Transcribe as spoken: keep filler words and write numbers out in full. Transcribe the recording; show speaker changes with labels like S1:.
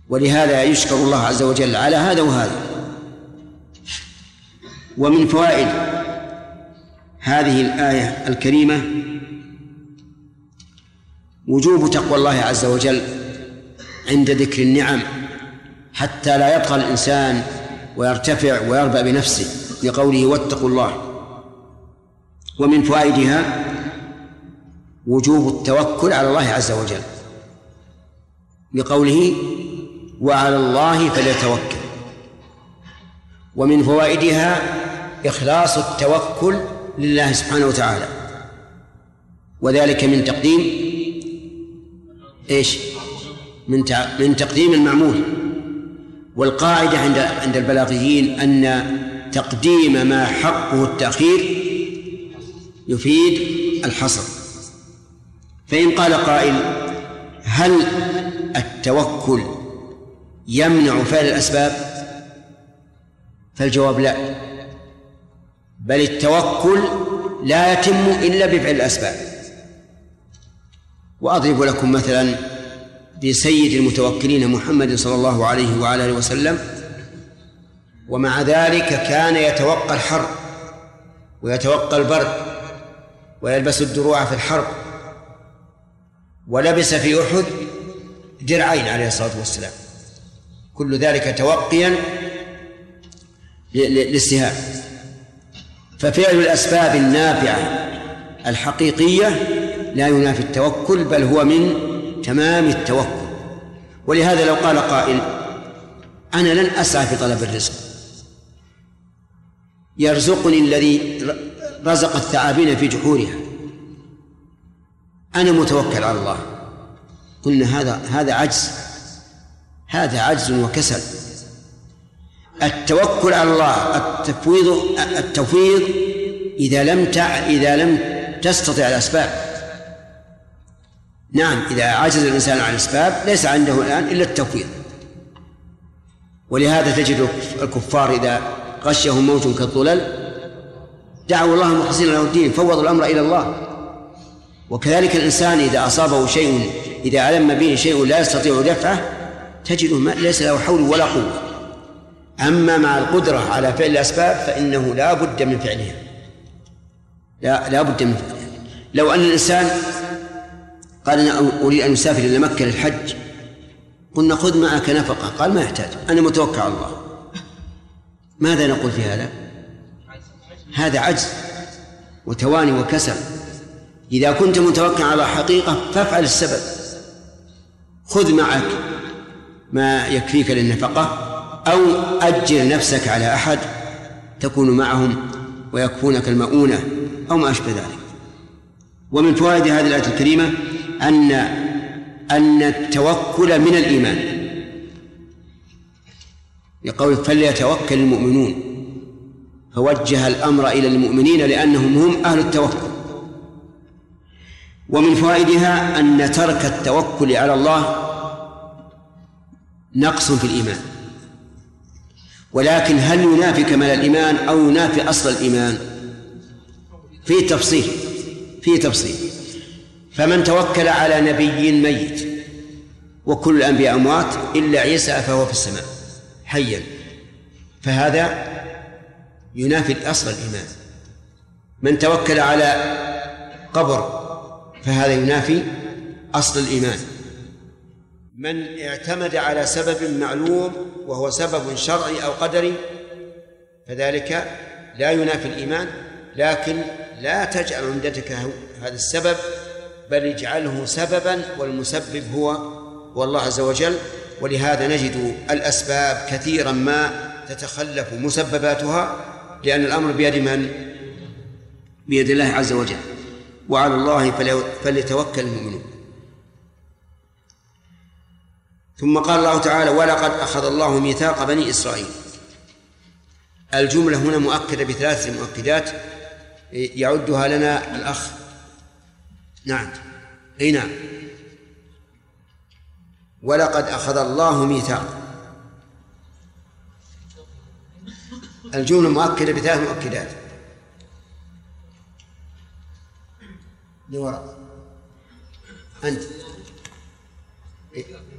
S1: ولهذا يشكر الله عز وجل على هذا وهذا. ومن فوائد هذه الآية الكريمة وجوب تقوى الله عز وجل عند ذكر النعم حتى لا يطغى الإنسان ويرتفع ويربأ بنفسه، لقوله واتقوا الله. ومن فوائدها وجوب التوكل على الله عز وجل، لقوله وعلى الله فليتوكل. ومن فوائدها إخلاص التوكل لله سبحانه وتعالى، وذلك من تقديم إيش؟ من من تقديم المعمول. والقاعدة عند عند البلاغيين أن تقديم ما حقه التأخير يفيد الحصر. فإن قال قائل هل التوكل يمنع فعل الأسباب؟ فالجواب لا، بل التوكل لا يتم إلا بفعل الأسباب. وأضرب لكم مثلا بسيد المتوكلين محمد صلى الله عليه وعلى آله وسلم، ومع ذلك كان يتوقى الحر ويتوقى البرد ويلبس الدروع في الحرب، ولبس في أحد درعين عليه الصلاة والسلام، كل ذلك توقيا للسهام. ففعل الأسباب النافعة الحقيقية لا ينافي التوكل، بل هو من تمام التوكل. ولهذا لو قال قائل أنا لن أسعى في طلب الرزق، يرزقني الذي رزق الثعابين في جحورها، أنا متوكل على الله، قلنا هذا هذا عجز، هذا عجز وكسل. التوكل على الله التفويض التفويض إذا لم تع إذا لم تستطع الأسباب. نعم، إذا عجز الإنسان عن الأسباب ليس عنده الآن إلا التفويض. ولهذا تجد الكفار إذا غشهم موج كالظلل دعوا الله مخلصين له الدين، فوضوا الأمر إلى الله. وكذلك الإنسان إذا أصابه شيء، إذا ألم به شيء لا يستطيع دفعه، تجده ليس له حول ولا قوة. أما مع القدرة على فعل الأسباب فإنه لا بد من فعلها، لا, لا بد من فعلها. لو أن الإنسان قال أنا أريد أن أسافر إلى مكة للحج، قلنا خذ معك نفقة، قال ما يحتاج، أنا متوكل على الله. ماذا نقول في هذا؟ هذا عجز وتواني وكسل. إذا كنت متوكل على حقيقة فافعل السبب، خذ معك ما يكفيك للنفقة، أو أجر نفسك على أحد تكون معهم ويكفونك المؤونة أو ما أشبه ذلك. ومن فوائد هذه الآية الكريمة أن أن التوكل من الإيمان، يقول فليتوكل المؤمنون، فوجه الأمر إلى المؤمنين لأنهم هم أهل التوكل. ومن فوائدها أن ترك التوكل على الله نقص في الإيمان، ولكن هل ينافي كمال الإيمان أو ينافي أصل الإيمان؟ في تفصيل في تفصيل فمن توكل على نبي ميت، وكل الأنبياء أموات إلا عيسى فهو في السماء حيا، فهذا ينافي أصل الإيمان. من توكل على قبر فهذا ينافي أصل الإيمان. من اعتمد على سبب معلوم وهو سبب شرعي أو قدري فذلك لا ينافي الإيمان، لكن لا تجعل عندك هذا السبب، بل اجعله سببا والمسبب هو هو الله عز وجل. ولهذا نجد الأسباب كثيرا ما تتخلف مسبباتها، لأن الأمر بيد من؟ بيد الله عز وجل. وعلى الله فليتوكل المؤمنون. ثم قال الله تعالى ولقد أخذ الله ميثاق بني إسرائيل. الجملة هنا مؤكدة بثلاث مؤكدات يعدها لنا الأخ. نعم أي نعم، ولقد أخذ الله ميثاق، الجملة مؤكدة بثلاث مؤكدات. لوراء أنت